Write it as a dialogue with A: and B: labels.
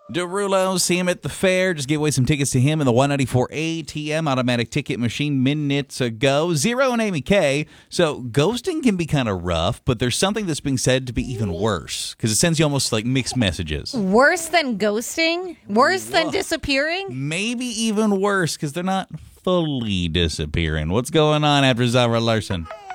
A: Derulo, see him at the fair. Just give away some tickets to him in the 194 ATM automatic ticket machine minutes ago. Zero and Amy K. So ghosting can be kind of rough, but there's something that's being said to be even worse because it sends you almost like mixed messages.
B: Worse than ghosting? Worse than disappearing?
A: Maybe even worse because they're not fully disappearing. What's going on after Zara Larson?